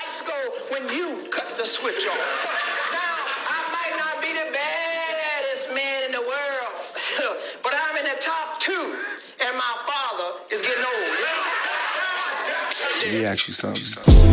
lights go when you cut the switch off. Now, I might not be the baddest man in the world, but I'm in the top 2, and my father is getting old. Let me ask you something.